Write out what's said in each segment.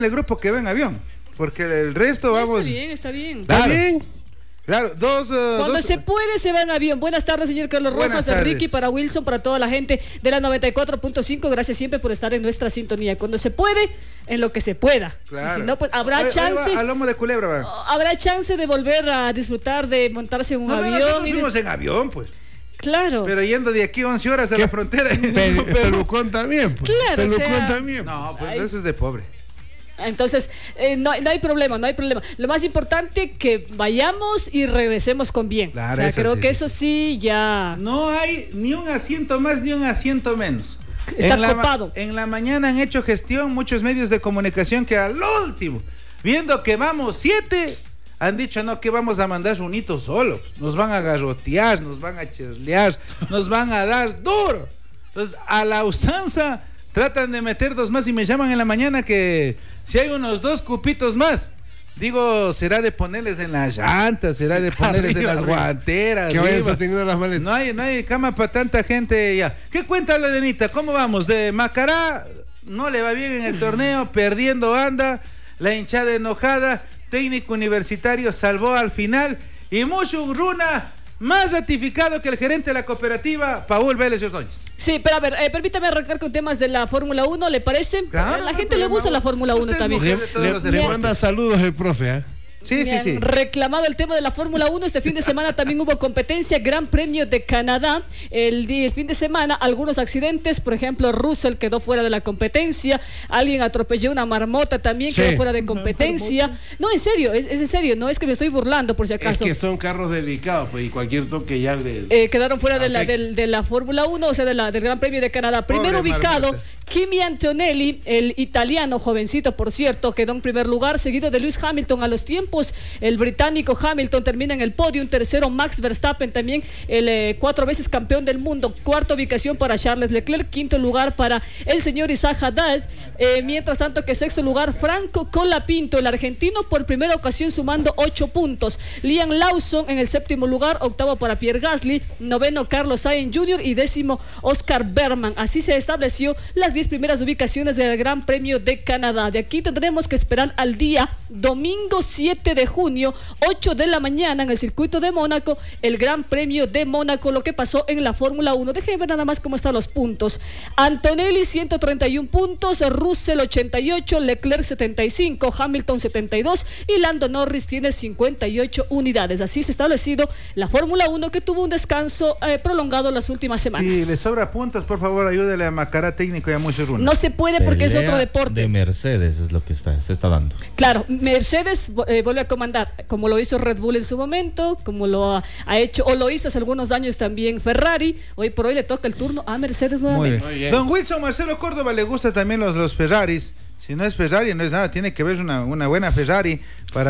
el grupo que va en avión, porque el resto vamos... Está bien. Claro. ¿Está bien? Claro, Cuando se puede, se va en avión. Buenas tardes, señor Carlos Rojas, de Ricky, para Wilson, para toda la gente de la 94.5. Gracias siempre por estar en nuestra sintonía. Cuando se puede, en lo que se pueda. Claro. Y si no, pues habrá chance. Al lomo de culebra, va. Habrá chance de volver a disfrutar de montarse en un avión. Nosotros fuimos en avión, pues. Claro. Pero yendo de aquí 11 horas a la frontera. Pelucón también, pues. Claro, Pelucón también. No, pues eso es de pobre. Entonces, no hay problema. Lo más importante que vayamos y regresemos con bien. Claro, creo que eso sí ya... No hay ni un asiento más ni un asiento menos. Está copado. En la mañana han hecho gestión muchos medios de comunicación que al último, viendo que vamos 7, han dicho no, que vamos a mandar un hito solo. Nos van a garrotear, nos van a cherlear, nos van a dar duro. Entonces, a la usanza... Tratan de meter 2 más y me llaman en la mañana que si hay unos 2 cupitos más, digo, será de ponerles en las llantas, será de ponerles en las guanteras. Que vayan sosteniendo las maletas. No hay cama para tanta gente ya. ¿Qué cuenta la Denita? ¿Cómo vamos? De Macará, no le va bien en el torneo, perdiendo anda, la hinchada enojada, técnico universitario salvó al final y mucho runa. Más ratificado que el gerente de la cooperativa, Paul Vélez Ordóñez. Sí, pero a ver, permítame arrancar con temas de la Fórmula 1, ¿le parece? Claro, a la gente le gusta la Fórmula 1 también. Le manda saludos el profe, ¿eh? Sí. Reclamado el tema de la Fórmula 1. Este fin de semana también hubo competencia, Gran Premio de Canadá. El fin de semana, algunos accidentes, por ejemplo, Russell quedó fuera de la competencia, alguien atropelló una marmota también, quedó fuera de competencia. No, en serio, es en serio, no es que me estoy burlando por si acaso. Es que son carros delicados, pues, y cualquier toque ya les... quedaron fuera de la Fórmula 1, o sea, del Gran Premio de Canadá. Primero ubicado, Kimi Antonelli, el italiano, jovencito por cierto, quedó en primer lugar, seguido de Lewis Hamilton a los tiempos. El británico Hamilton termina en el podio. Tercero, Max Verstappen, también el 4 veces campeón del mundo. Cuarta ubicación para Charles Leclerc. Quinto lugar para el señor Isaac Haddad. Mientras tanto que sexto lugar, Franco Colapinto, el argentino, por primera ocasión sumando 8 puntos. Liam Lawson en el séptimo lugar. Octavo para Pierre Gasly. Noveno, Carlos Sainz Jr. Y décimo, Oscar Berman. Así se estableció las 10 primeras ubicaciones del Gran Premio de Canadá. De aquí tendremos que esperar al día domingo 7 de junio, 8 de la mañana, en el circuito de Mónaco, el Gran Premio de Mónaco, lo que pasó en la Fórmula 1. Déjenme ver nada más cómo están los puntos. Antonelli 131 puntos, Russell 88, Leclerc 75, Hamilton 72 y Lando Norris tiene 58 unidades. Así se ha establecido la Fórmula 1, que tuvo un descanso prolongado las últimas semanas. Si le sobra puntos, por favor, ayúdele a Macará técnico y a muchos runos. No se puede porque es otro deporte. De Mercedes es lo que se está dando. Claro, Mercedes vuelve a comandar, como lo hizo Red Bull en su momento, como lo ha hecho, o lo hizo hace algunos años también Ferrari. Hoy por hoy le toca el turno a Mercedes nuevamente. Muy bien. Don Wilson Marcelo Córdoba le gusta también los Ferraris. Si no es Ferrari, no es nada, tiene que ver una buena Ferrari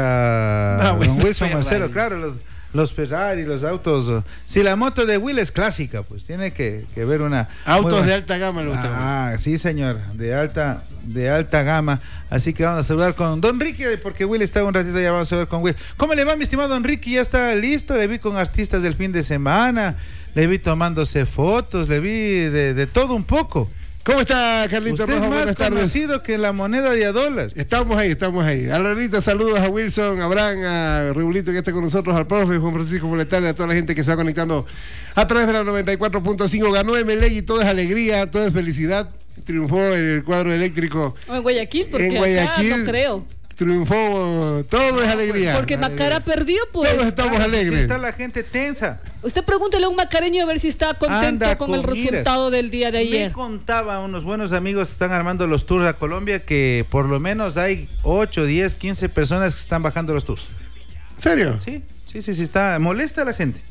para don Wilson Ferrari. Marcelo, claro, los Ferrari, los autos. Si la moto de Will es clásica, pues tiene que ver una... Autos de alta gama. Sí, señor, de alta gama. Así que vamos a saludar con Don Ricky, porque Will está un ratito, ya vamos a saludar con Will. ¿Cómo le va, mi estimado Don Ricky? Ya está listo, le vi con artistas del fin de semana, le vi tomándose fotos, le vi de todo un poco. ¿Cómo está, Carlito Rojas? Usted es más conocido que la moneda de $. Estamos ahí. Alvarito, saludos a Wilson, a Abraham, a Regulito que está con nosotros, al profe Juan Francisco Moletán, a toda la gente que se va conectando a través de la 94.5. Ganó MLE y todo es alegría, todo es felicidad. Triunfó el cuadro eléctrico. O en Guayaquil, porque acá no creo. Triunfó, todo es alegría. Porque Macará perdió, pues. Todos estamos alegres. Si está la gente tensa. Usted pregúntele a un macareño a ver si está contento con el resultado del día de ayer. Me contaba, unos buenos amigos están armando los tours a Colombia, que por lo menos hay 8, 10, 15 personas que están bajando los tours. ¿En serio? Sí, está, molesta a la gente.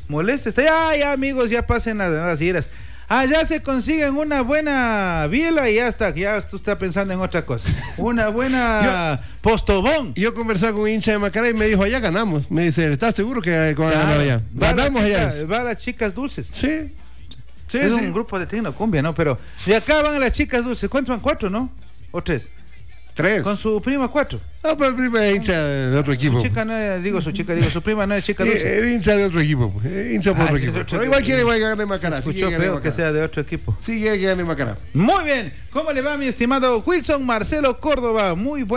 Ya amigos, ya pasen las iras. Ya se consiguen una buena biela y ya tú estás pensando en otra cosa. Una buena postobón. Yo conversaba con un hincha de Macará y me dijo, allá ganamos. Me dice, ¿estás seguro que ganamos allá? Ganamos allá. Va a las chicas dulces. Sí. Es un grupo de tecno cumbia, ¿no? Pero de acá van a las chicas dulces. ¿Cuántos van? 4, ¿no? ¿O 3? 3. Con su prima 4. No, pero el prima es hincha de otro equipo. Su chica no es, su prima no es chica dulce. Es hincha de otro equipo. Hincha por otro equipo. Pero igual quiere que gane Macará. Escuchó peor que sea de otro equipo. Sí, quiere que gane Macará. Muy bien. ¿Cómo le va, mi estimado Wilson Marcelo Córdoba? Muy bueno.